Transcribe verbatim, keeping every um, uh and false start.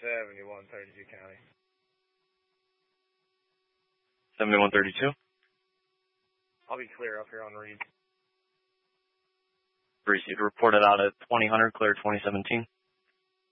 seventy-one thirty-two County. seventy-one thirty-two? I'll be clear up here on Reed. Received. Reported out at twenty hundred, clear twenty seventeen.